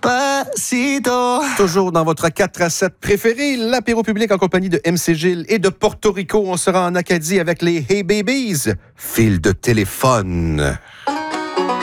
Despacito. Toujours dans votre 4 à 7 préféré, l'apéro public en compagnie de MC Gilles et de Porto Rico. On sera en Acadie avec les Hey Babies. Fil de téléphone.